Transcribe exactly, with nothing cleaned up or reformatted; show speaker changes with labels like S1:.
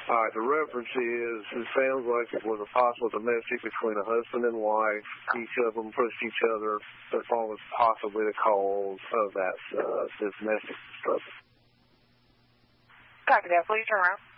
S1: All right, the reference is, it sounds like it was a possible domestic between a husband and wife. Each of them pushed each other. That was possibly the cause of that uh, domestic struggle.
S2: Copy that. Please turn around.